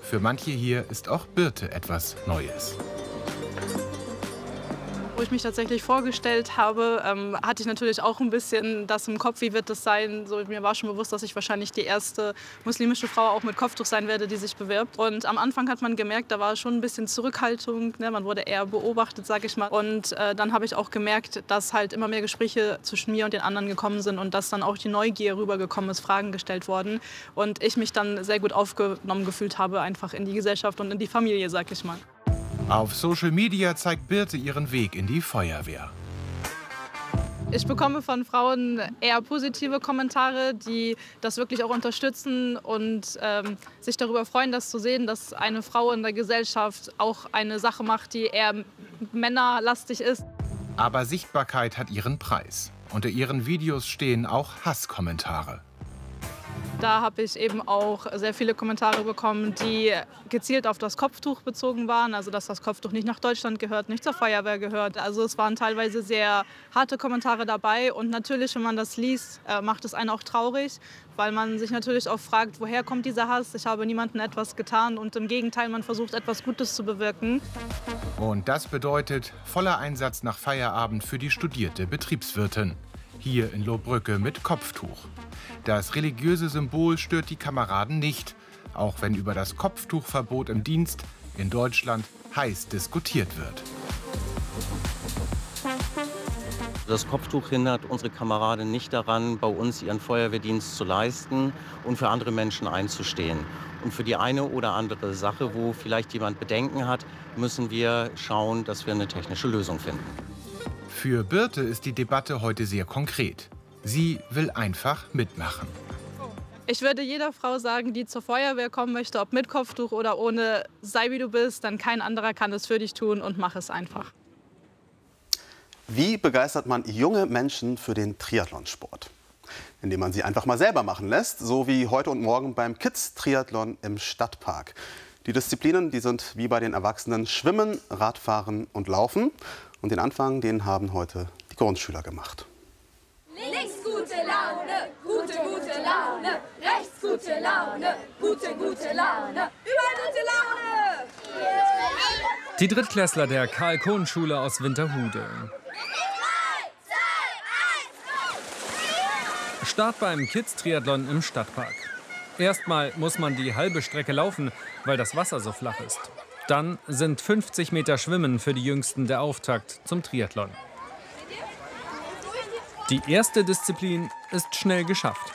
Für manche hier ist auch Birte etwas Neues. Wo ich mich tatsächlich vorgestellt habe, hatte ich natürlich auch ein bisschen das im Kopf, wie wird das sein. So, mir war schon bewusst, dass ich wahrscheinlich die erste muslimische Frau auch mit Kopftuch sein werde, die sich bewirbt. Und am Anfang hat man gemerkt, da war schon ein bisschen Zurückhaltung, ne? Man wurde eher beobachtet, sage ich mal. Und dann habe ich auch gemerkt, dass halt immer mehr Gespräche zwischen mir und den anderen gekommen sind und dass dann auch die Neugier rübergekommen ist, Fragen gestellt wurden. Und ich mich dann sehr gut aufgenommen gefühlt habe, einfach in die Gesellschaft und in die Familie, sage ich mal. Auf Social Media zeigt Birte ihren Weg in die Feuerwehr. Ich bekomme von Frauen eher positive Kommentare, die das wirklich auch unterstützen und sich darüber freuen, das zu sehen, dass eine Frau in der Gesellschaft auch eine Sache macht, die eher männerlastig ist. Aber Sichtbarkeit hat ihren Preis. Unter ihren Videos stehen auch Hasskommentare. Da habe ich eben auch sehr viele Kommentare bekommen, die gezielt auf das Kopftuch bezogen waren. Also dass das Kopftuch nicht nach Deutschland gehört, nicht zur Feuerwehr gehört. Also es waren teilweise sehr harte Kommentare dabei. Und natürlich, wenn man das liest, macht es einen auch traurig, weil man sich natürlich auch fragt, woher kommt dieser Hass? Ich habe niemandem etwas getan und im Gegenteil, man versucht, etwas Gutes zu bewirken. Und das bedeutet voller Einsatz nach Feierabend für die studierte Betriebswirtin. Hier in Lohbrügge mit Kopftuch. Das religiöse Symbol stört die Kameraden nicht, auch wenn über das Kopftuchverbot im Dienst in Deutschland heiß diskutiert wird. Das Kopftuch hindert unsere Kameraden nicht daran, bei uns ihren Feuerwehrdienst zu leisten und für andere Menschen einzustehen. Und für die eine oder andere Sache, wo vielleicht jemand Bedenken hat, müssen wir schauen, dass wir eine technische Lösung finden. Für Birte ist die Debatte heute sehr konkret. Sie will einfach mitmachen. Ich würde jeder Frau sagen, die zur Feuerwehr kommen möchte, ob mit Kopftuch oder ohne, sei wie du bist, dann kein anderer kann es für dich tun und mach es einfach. Wie begeistert man junge Menschen für den Triathlonsport? Indem man sie einfach mal selber machen lässt, so wie heute und morgen beim Kids-Triathlon im Stadtpark. Die Disziplinen, die sind wie bei den Erwachsenen Schwimmen, Radfahren und Laufen. Und den Anfang, den haben heute die Grundschüler gemacht. Links gute Laune, gute Laune. Rechts gute Laune, gute Laune. Überall gute Laune. Die Drittklässler der Karl-Kohn-Schule aus Winterhude. Start beim Kids-Triathlon im Stadtpark. Erstmal muss man die halbe Strecke laufen, weil das Wasser so flach ist. Dann sind 50 Meter Schwimmen für die Jüngsten der Auftakt zum Triathlon. Die erste Disziplin ist schnell geschafft.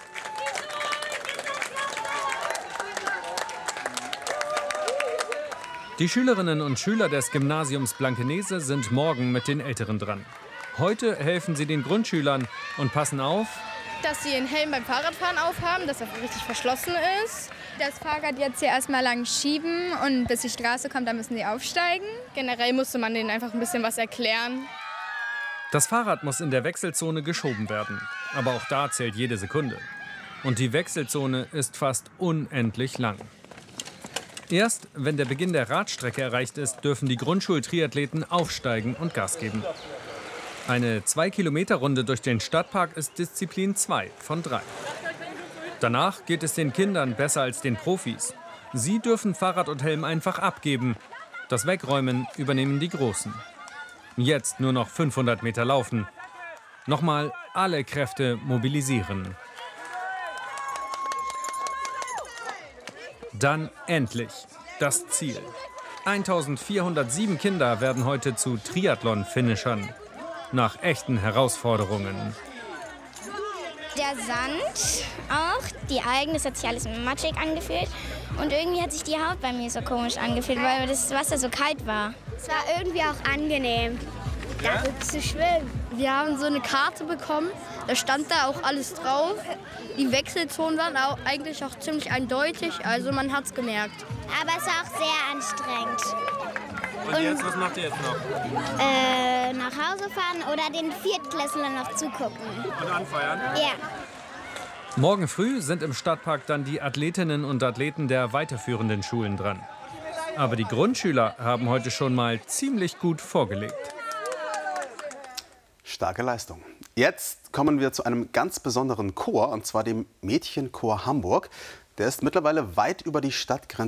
Die Schülerinnen und Schüler des Gymnasiums Blankenese sind morgen mit den Älteren dran. Heute helfen sie den Grundschülern und passen auf, dass sie den Helm beim Fahrradfahren aufhaben, dass er richtig verschlossen ist. Das Fahrrad jetzt hier erstmal lang schieben und bis die Straße kommt, dann müssen sie aufsteigen. Generell musste man denen einfach ein bisschen was erklären. Das Fahrrad muss in der Wechselzone geschoben werden. Aber auch da zählt jede Sekunde. Und die Wechselzone ist fast unendlich lang. Erst wenn der Beginn der Radstrecke erreicht ist, dürfen die Grundschultriathleten aufsteigen und Gas geben. Eine 2-Kilometer-Runde durch den Stadtpark ist Disziplin 2 von 3. Danach geht es den Kindern besser als den Profis. Sie dürfen Fahrrad und Helm einfach abgeben. Das Wegräumen übernehmen die Großen. Jetzt nur noch 500 Meter laufen. Nochmal alle Kräfte mobilisieren. Dann endlich das Ziel. 1407 Kinder werden heute zu Triathlon-Finishern. Nach echten Herausforderungen. Der Sand auch, die eigene soziales matschig angefühlt. Und irgendwie hat sich die Haut bei mir so komisch angefühlt, weil das Wasser so kalt war. Es war irgendwie auch angenehm, darin zu schwimmen. Wir haben so eine Karte bekommen, da stand da auch alles drauf. Die Wechselzonen waren auch eigentlich auch ziemlich eindeutig, also man hat es gemerkt. Aber es war auch sehr anstrengend. Und jetzt, was macht ihr jetzt noch? Nach Hause fahren oder den Viertklässlern noch zugucken. Und anfeuern? Ja. Morgen früh sind im Stadtpark dann die Athletinnen und Athleten der weiterführenden Schulen dran. Aber die Grundschüler haben heute schon mal ziemlich gut vorgelegt. Starke Leistung. Jetzt kommen wir zu einem ganz besonderen Chor, und zwar dem Mädchenchor Hamburg. Der ist mittlerweile weit über die Stadtgrenze